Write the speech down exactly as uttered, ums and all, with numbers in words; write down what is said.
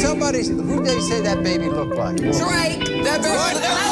somebody, who did they say that baby looked like? Drake. That baby.